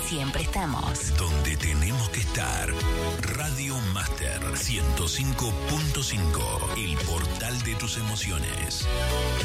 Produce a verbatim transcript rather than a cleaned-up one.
siempre estamos donde tenemos que estar. Radio Master ciento cinco punto cinco, el portal de tus emociones.